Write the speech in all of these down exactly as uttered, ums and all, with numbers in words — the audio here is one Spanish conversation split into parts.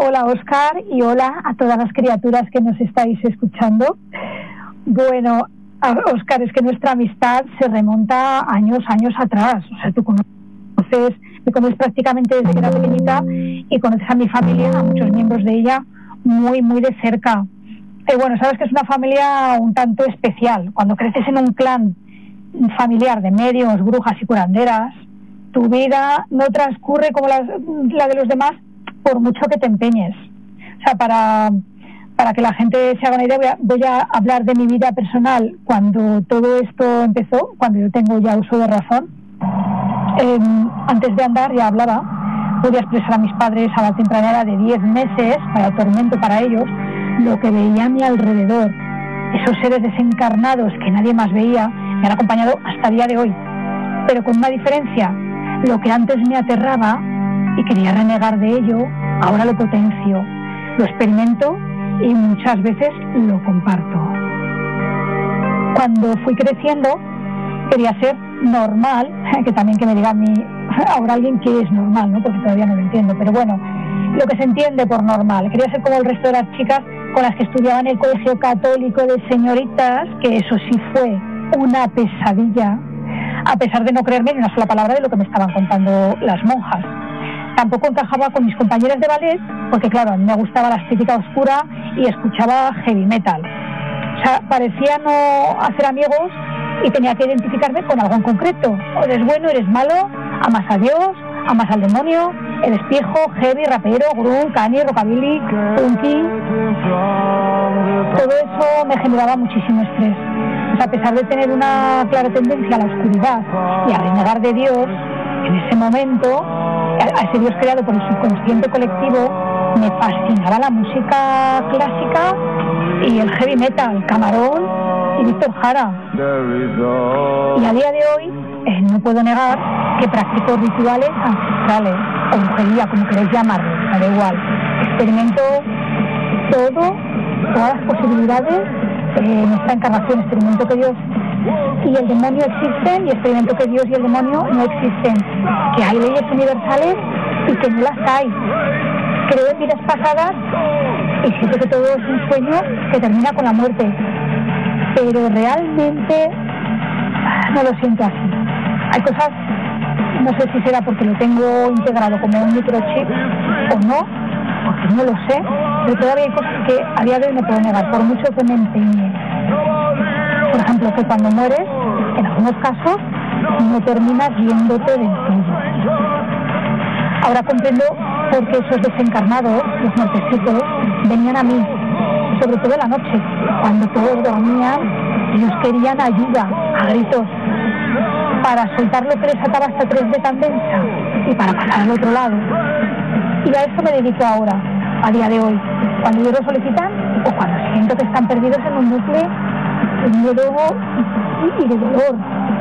Hola Óscar y hola a todas las criaturas que nos estáis escuchando. Bueno, Óscar, es que nuestra amistad se remonta años, años atrás. O sea, tú conoces, me conoces prácticamente desde que era pequeñita y conoces a mi familia, a muchos miembros de ella, muy, muy de cerca. Y bueno, sabes que es una familia un tanto especial. Cuando creces en un clan familiar de medios, brujas y curanderas, tu vida no transcurre como la, la de los demás, por mucho que te empeñes. O sea, para, para que la gente se haga una idea, voy a, voy a hablar de mi vida personal cuando todo esto empezó, cuando yo tengo ya uso de razón. Eh, antes de andar ya hablaba, podía expresar a mis padres a la temprana edad de diez meses, para tormento para ellos, lo que veía a mi alrededor. Esos seres desencarnados que nadie más veía me han acompañado hasta el día de hoy, pero con una diferencia: lo que antes me aterraba y quería renegar de ello, ahora lo potencio, lo experimento y muchas veces lo comparto. Cuando fui creciendo quería ser normal, que también que me diga a mí ahora alguien que es normal, ¿no? Porque todavía no lo entiendo, pero bueno, lo que se entiende por normal. Quería ser como el resto de las chicas con las que estudiaba en el colegio católico de señoritas, que eso sí fue una pesadilla, a pesar de no creerme ni una sola palabra de lo que me estaban contando las monjas. Tampoco encajaba con mis compañeras de ballet, porque claro, a mí me gustaba la estética oscura y escuchaba heavy metal. O sea, parecía no hacer amigos y tenía que identificarme con algo en concreto. O eres bueno, eres malo, amas a Dios, amas al demonio, eres viejo, heavy, rapero, grunge, cani, rockabilly, punky. Todo eso me generaba muchísimo estrés. O sea, a pesar de tener una clara tendencia a la oscuridad y a renegar de Dios, en ese momento, a ese Dios creado por el subconsciente colectivo, me fascinaba la música clásica y el heavy metal, Camarón y Víctor Jara. Y a día de hoy eh, no puedo negar que practico rituales ancestrales o brujería, como queréis llamarlo, me da igual. Experimento todo, todas las posibilidades eh, en esta encarnación. Experimento que Dios y el demonio existen y experimento que Dios y el demonio no existen, que hay leyes universales y que no las hay. Creo en vidas pasadas y siento que todo es un sueño que termina con la muerte, pero realmente no lo siento así. Hay cosas, no sé si será porque lo tengo integrado como un microchip o no, porque no lo sé, pero todavía hay cosas que a día de hoy no puedo negar, por mucho que me empeñe. Por ejemplo, que cuando mueres, en algunos casos, no terminas yéndote del todo. Ahora comprendo por qué esos desencarnados, los muertecitos, venían a mí, sobre todo en la noche, cuando todos dormían, ellos querían ayuda, a gritos, para soltar lo que les ataba esta tres de tan densa y para pasar al otro lado. Y a eso me dedico ahora, a día de hoy, cuando ellos lo solicitan o cuando siento que están perdidos en un bucle de miedo y de dolor.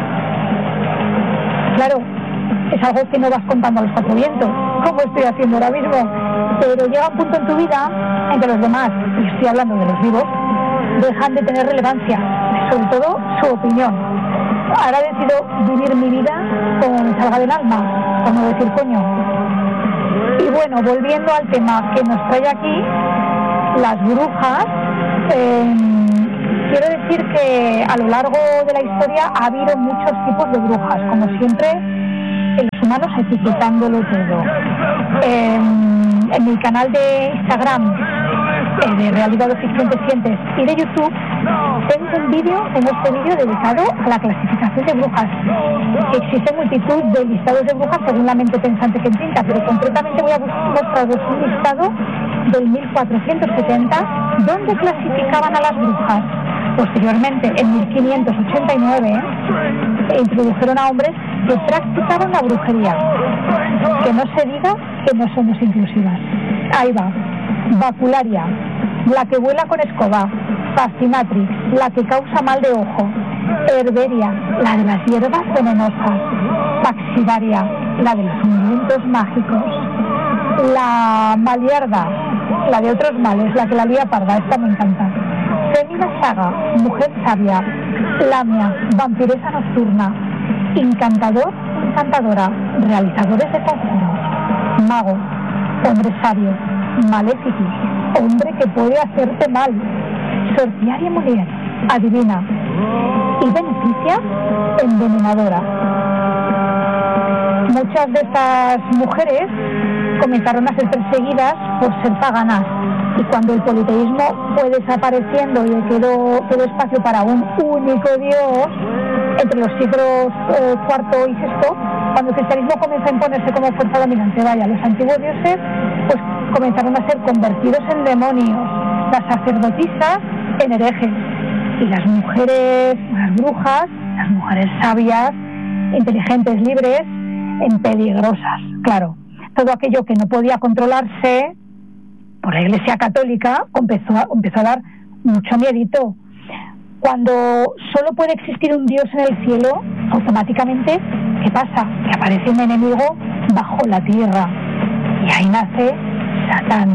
Claro, es algo que no vas contando a los cuatro vientos, como estoy haciendo ahora mismo, pero llega un punto en tu vida en que los demás, y estoy hablando de los vivos, dejan de tener relevancia, sobre todo su opinión. Ahora decido vivir mi vida como me salga del alma, como decir coño. Y bueno, volviendo al tema que nos trae aquí, las brujas, eh, quiero decir que a lo largo de la historia ha habido muchos tipos de brujas, como siempre, los humanos etiquetándolo todo. Eh, en mi canal de Instagram, eh, de Realidad o Ficción Te Sientes, y de YouTube, tengo un vídeo, tengo este vídeo dedicado a la clasificación de brujas. Existe multitud de listados de brujas según la mente pensante que pinta, pero concretamente voy a mostraros un listado del mil cuatrocientos setenta, donde clasificaban a las brujas. Posteriormente, en mil quinientos ochenta y nueve, eh, introdujeron a hombres que practicaban la brujería. Que no se diga que no somos inclusivas. Ahí va. Bacularia, la que vuela con escoba. Fascinatrix, la que causa mal de ojo. Herberia, la de las hierbas venenosas. Paxidaria, la de los ungüentos mágicos. La maliarda, la de otros males, la que la lía parda, esta me encanta. Fémina saga, mujer sabia. Lamia, vampiresa nocturna. Encantador, encantadora, realizadores de conjuros. Mago, hombre sabio. Maleficus, hombre que puede hacerte mal. Sortiaria Mulier, adivina. Y Beneficia, envenenadora. Muchas de estas mujeres comenzaron a ser perseguidas por ser paganas, y cuando el politeísmo fue desapareciendo y quedó, quedó espacio para un único Dios, entre los siglos eh, cuarto y sexto, cuando el cristianismo comenzó a imponerse como fuerza dominante, vaya, los antiguos dioses pues comenzaron a ser convertidos en demonios, las sacerdotisas en herejes, y las mujeres, las brujas, las mujeres sabias, inteligentes, libres, en peligrosas. Claro, todo aquello que no podía controlarse por la Iglesia Católica empezó a, empezó a dar mucho miedito. Cuando solo puede existir un Dios en el cielo, automáticamente, ¿qué pasa? Que aparece un enemigo bajo la tierra, y ahí nace Satán.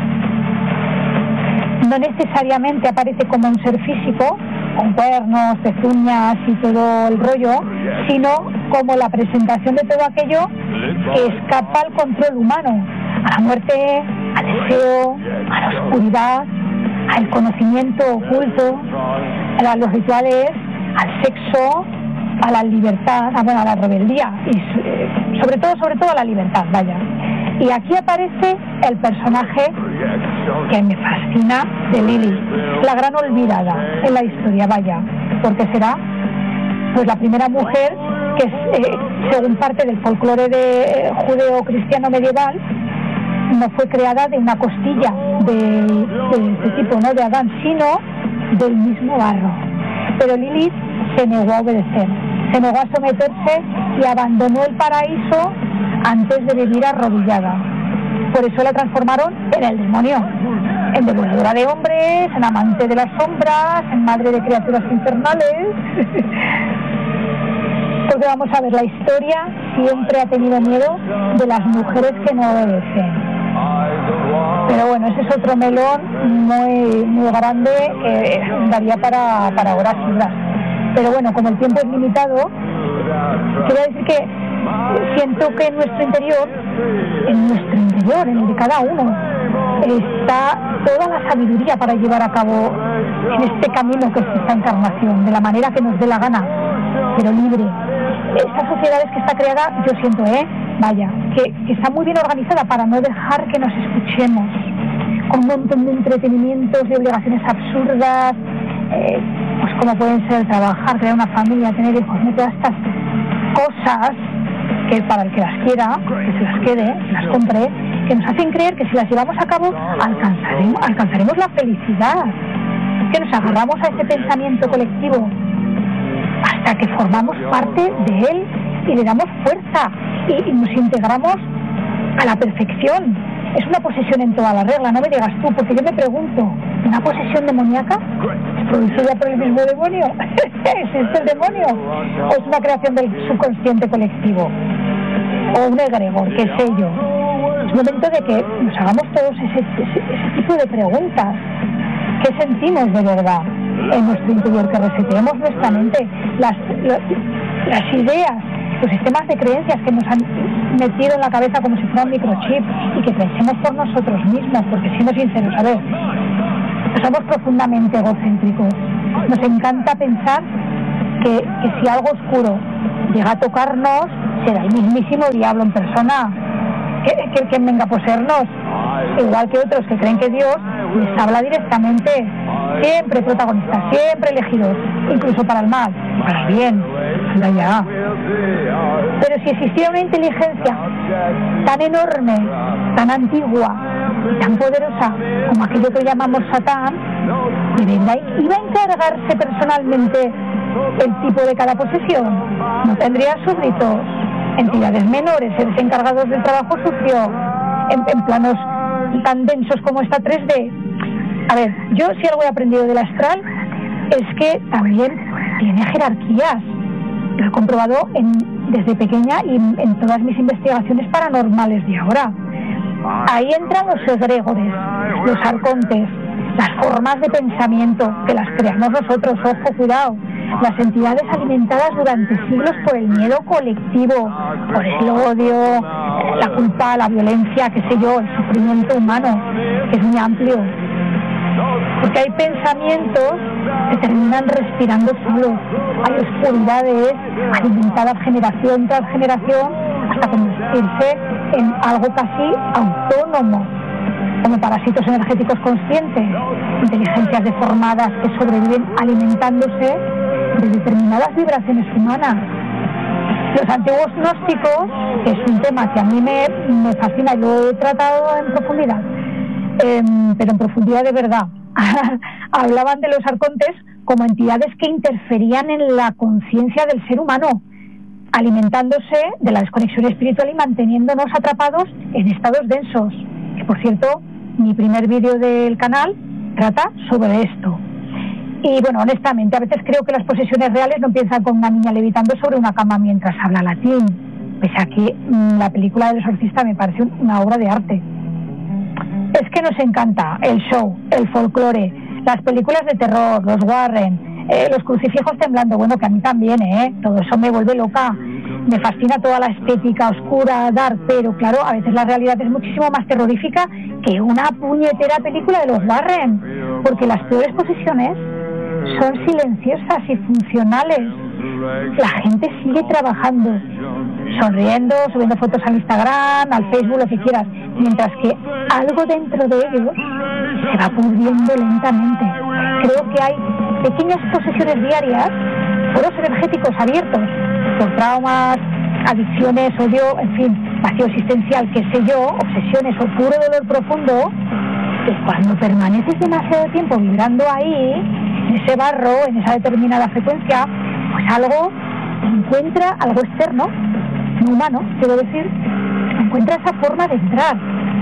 No necesariamente aparece como un ser físico, con cuernos, pezuñas y todo el rollo, sino como la presentación de todo aquello que escapa al control humano, a la muerte, al deseo, a la oscuridad, al conocimiento oculto, a los rituales, al sexo, a la libertad, a, bueno, a la rebeldía, y sobre todo, sobre todo a la libertad, vaya. Y aquí aparece el personaje que me fascina de Lilith, la gran olvidada en la historia, vaya, porque será pues la primera mujer que, eh, según parte del folclore de eh, judeo-cristiano medieval, no fue creada de una costilla de, de este tipo, no de Adán, sino del mismo barro. Pero Lilith se negó a obedecer, se negó a someterse y abandonó el paraíso antes de vivir arrodillada. Por eso la transformaron en el demonio, en devoradora de hombres, en amante de las sombras, en madre de criaturas infernales. Porque vamos a ver, la historia siempre ha tenido miedo de las mujeres que no obedecen. Pero bueno, ese es otro melón muy, muy grande que daría para, para horas y horas. Pero bueno, como el tiempo es limitado, quiero decir que siento que en nuestro interior, en nuestro interior, en el de cada uno, está toda la sabiduría para llevar a cabo en este camino que es esta encarnación, de la manera que nos dé la gana, pero libre. Esta sociedad es que está creada, yo siento, ¿eh? Vaya, que, que está muy bien organizada para no dejar que nos escuchemos, con un montón de entretenimientos y obligaciones absurdas, eh, pues como pueden ser trabajar, crear una familia, tener hijos, ¿no? Todas estas cosas que para el que las quiera, que se las quede, que las compre, que nos hacen creer que si las llevamos a cabo alcanzaremos, alcanzaremos la felicidad, que nos agarramos a ese pensamiento colectivo hasta que formamos parte de él y le damos fuerza y, y nos integramos a la perfección. Es una posesión en toda la regla, no me digas tú, porque yo me pregunto, ¿una posesión demoníaca es producida por el mismo demonio? ¿Es el demonio? ¿O es una creación del subconsciente colectivo? ¿O un egregor, qué sé yo? Es momento de que nos hagamos todos ese, ese, ese tipo de preguntas. ¿Qué sentimos de verdad en nuestro interior? Que reseteemos nuestra mente, las, las, las ideas, los sistemas de creencias que nos han metido en la cabeza como si fuera un microchip, y que pensemos por nosotros mismos, porque siendo sinceros, a ver, somos profundamente egocéntricos. Nos encanta pensar que, que si algo oscuro llega a tocarnos, será el mismísimo diablo en persona, que, que, que venga a poseernos, igual que otros que creen que Dios les habla directamente, siempre protagonistas, siempre elegidos, incluso para el mal, para el bien, anda ya. Pero si existiera una inteligencia tan enorme, tan antigua y tan poderosa como aquello que llamamos Satán, ¿de verdad iba a encargarse personalmente el tipo de cada posesión? ¿No tendría súbditos, entidades menores, seres encargados del trabajo sucio, en, en planos tan densos como esta tres D? A ver, yo si algo he aprendido del astral es que también tiene jerarquías. Lo he comprobado en, desde pequeña y en todas mis investigaciones paranormales de ahora. Ahí entran los egregores, los arcontes, las formas de pensamiento que las creamos nosotros, ojo, cuidado. las entidades alimentadas durante siglos por el miedo colectivo, por el odio, la culpa, la violencia, qué sé yo, el sufrimiento humano, que es muy amplio. Porque hay pensamientos que terminan respirando solos, hay oscuridades alimentadas generación tras generación hasta convertirse en algo casi autónomo, como parásitos energéticos conscientes, inteligencias deformadas que sobreviven alimentándose de determinadas vibraciones humanas. Los antiguos gnósticos, que es un tema que a mí me, me fascina y lo he tratado en profundidad, eh, pero en profundidad de verdad, hablaban de los arcontes como entidades que interferían en la conciencia del ser humano, alimentándose de la desconexión espiritual y manteniéndonos atrapados en estados densos, que por cierto, mi primer vídeo del canal trata sobre esto. Y bueno, honestamente, a veces creo que las posesiones reales no empiezan con una niña levitando sobre una cama mientras habla latín, pese a que mmm, la película del exorcista me parece una obra de arte. Es que nos encanta el show, el folclore, las películas de terror, los Warren, eh, los crucifijos temblando, bueno, que a mí también, ¿eh? Todo eso me vuelve loca. Me fascina toda la estética oscura, dark, pero claro, a veces la realidad es muchísimo más terrorífica que una puñetera película de los Warren, porque las peores posesiones son silenciosas y funcionales. La gente sigue trabajando, sonriendo, subiendo fotos al Instagram, al Facebook, lo que quieras, mientras que algo dentro de ellos se va pudriendo lentamente. Creo que hay pequeñas posesiones diarias, poros energéticos abiertos por traumas, adicciones, odio, en fin, vacío existencial, qué sé yo, obsesiones o puro dolor profundo, que cuando permaneces demasiado tiempo vibrando ahí, en ese barro, en esa determinada frecuencia, pues algo encuentra, algo externo, no humano, quiero decir, encuentra esa forma de entrar,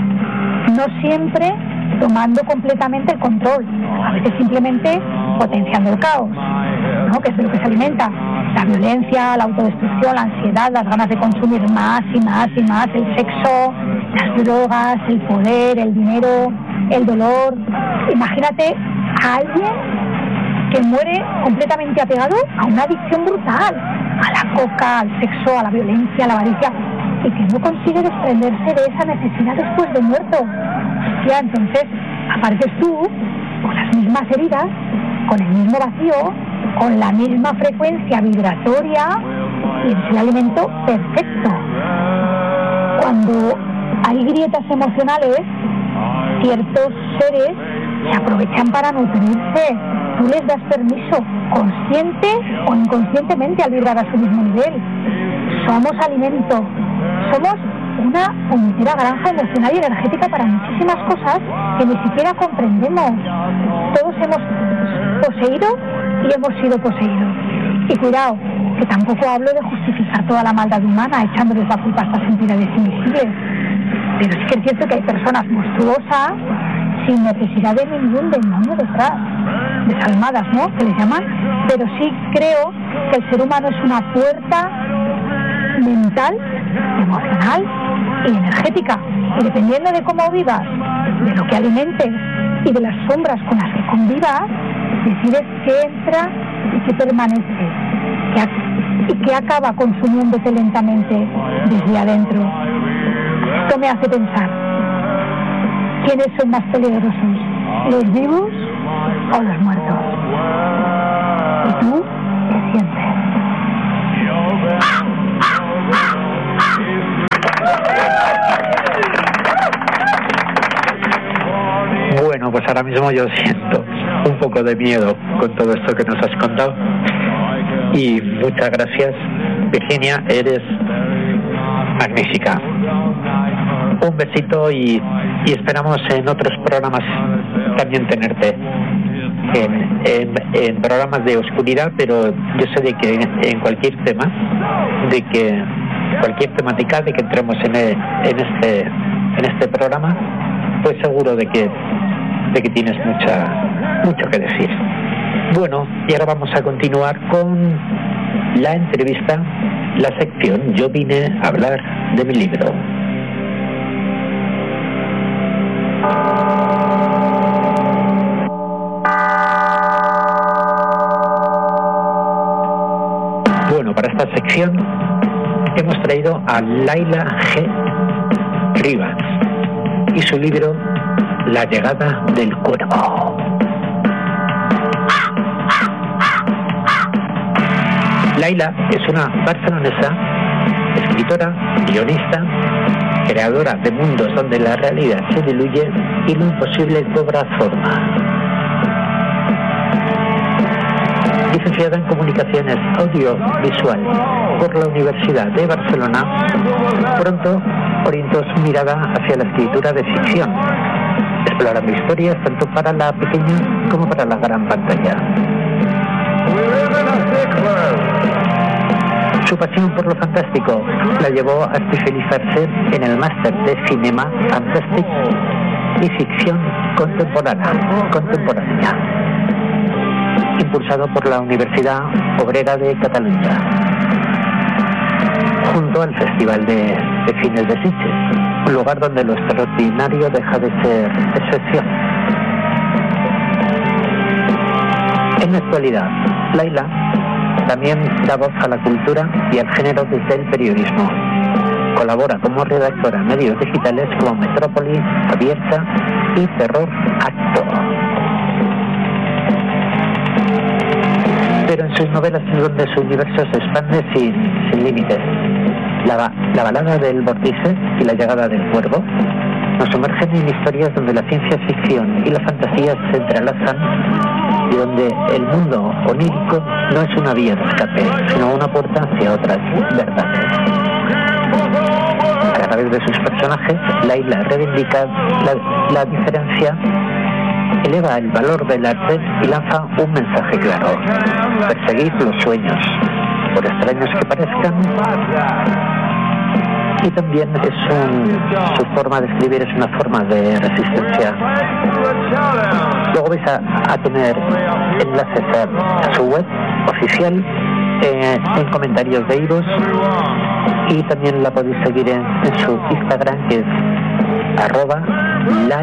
no siempre tomando completamente el control, a veces simplemente potenciando el caos, ¿no? Que es de lo que se alimenta, la violencia, la autodestrucción, la ansiedad, las ganas de consumir más y más y más, el sexo, las drogas, el poder, el dinero, el dolor. Imagínate a alguien que muere completamente apegado a una adicción brutal, a la coca, al sexo, a la violencia, a la avaricia, y que no consigue desprenderse de esa necesidad después de muerto. Hostia, entonces apareces tú con las mismas heridas, con el mismo vacío, con la misma frecuencia vibratoria, y es el alimento perfecto. Cuando hay grietas emocionales, ciertos seres se aprovechan para nutrirse. Tú les das permiso, consciente o inconscientemente, al vibrar a su mismo nivel. Somos alimento, somos una puñetera granja emocional y energética para muchísimas cosas que ni siquiera comprendemos. Todos hemos poseído y hemos sido poseídos. Y cuidado, que tampoco hablo de justificar toda la maldad humana echándoles la culpa a estas entidades invisibles. Pero sí que es cierto que hay personas monstruosas sin necesidad de ningún demonio detrás, desalmadas, ¿no?, que les llaman. Pero sí creo que el ser humano es una puerta mental, emocional y energética, y dependiendo de cómo vivas, de lo que alimentes y de las sombras con las que convivas, decides qué entra y qué permanece, qué ac- y qué acaba consumiéndote lentamente desde adentro. Esto me hace pensar, ¿quiénes son más peligrosos, los vivos o los muertos? ¿Y tú qué sientes? Bueno, pues ahora mismo yo siento un poco de miedo con todo esto que nos has contado. Y muchas gracias, Virginia, eres magnífica. Un besito y, y esperamos en otros programas también tenerte. En, en, en programas de oscuridad, pero yo sé de que en cualquier tema, de que cualquier temática, de que entremos en, el, en este en este programa, pues seguro de que de que tienes mucha mucho que decir. Bueno, y ahora vamos a continuar con la entrevista, la sección Yo vine a hablar de mi libro. sección hemos traído a Laila G. Rivas y su libro La llegada del cuervo. Laila es una barcelonesa, escritora, guionista, creadora de mundos donde la realidad se diluye y lo imposible cobra forma. Licenciada en Comunicaciones Audiovisual por la Universidad de Barcelona, pronto orientó su mirada hacia la escritura de ficción, explorando historias tanto para la pequeña como para la gran pantalla. Su pasión por lo fantástico la llevó a especializarse en el máster de Cinema Fantastic y Ficción Contemporánea, contemporánea, impulsado por la Universidad Obrera de Cataluña, junto al Festival de, de Cines de Sitges, un lugar donde lo extraordinario deja de ser excepción. En la actualidad, Laila también da voz a la cultura y al género desde el periodismo. Colabora como redactora en medios digitales como Metrópoli, Abierta y Terror Acto. Pero en sus novelas es donde su universo se expande sin, sin límites. La, la balada del vórtice y la llegada del cuervo nos sumergen en historias donde la ciencia ficción y la fantasía se entrelazan y donde el mundo onírico no es una vía de escape, sino una puerta hacia otras verdades. A través de sus personajes, Laila reivindica la, la diferencia, eleva el valor del arte y lanza un mensaje claro: perseguid los sueños, por extraños que parezcan. Y también es un, su forma de escribir es una forma de resistencia. Luego vais a, a tener enlaces a, a su web oficial, eh, en comentarios de iVoox, y también la podéis seguir en, en su Instagram, que es arroba